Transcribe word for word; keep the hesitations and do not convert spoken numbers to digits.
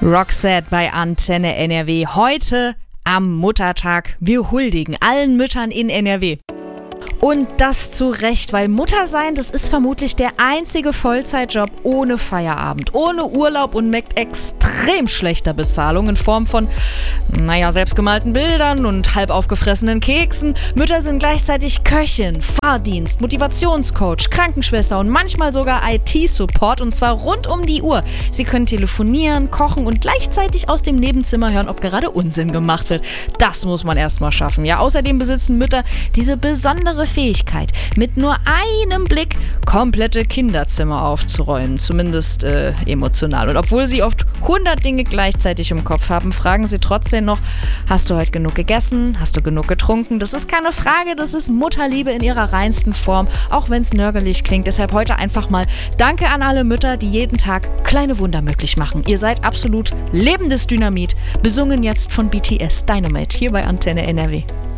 Roxette bei Antenne N R W. Heute am Muttertag. Wir huldigen allen Müttern in N R W. Und das zu Recht, weil Mutter sein, das ist vermutlich der einzige Vollzeitjob ohne Feierabend, ohne Urlaub und mit extrem schlechter Bezahlung in Form von, naja, selbstgemalten Bildern und halb aufgefressenen Keksen. Mütter sind gleichzeitig Köchin, Fahrdienst, Motivationscoach, Krankenschwester und manchmal sogar I T-Support, und zwar rund um die Uhr. Sie können telefonieren, kochen und gleichzeitig aus dem Nebenzimmer hören, ob gerade Unsinn gemacht wird. Das muss man erstmal schaffen. Ja, außerdem besitzen Mütter diese besondere Fähigkeit, mit nur einem Blick komplette Kinderzimmer aufzuräumen, zumindest äh, emotional. Und obwohl sie oft hundert Dinge gleichzeitig im Kopf haben, fragen sie trotzdem noch: Hast du heute genug gegessen? Hast du genug getrunken? Das ist keine Frage, das ist Mutterliebe in ihrer reinsten Form, auch wenn es nörgelig klingt. Deshalb heute einfach mal Danke an alle Mütter, die jeden Tag kleine Wunder möglich machen. Ihr seid absolut lebendes Dynamit, besungen jetzt von B T S, Dynamite, hier bei Antenne N R W.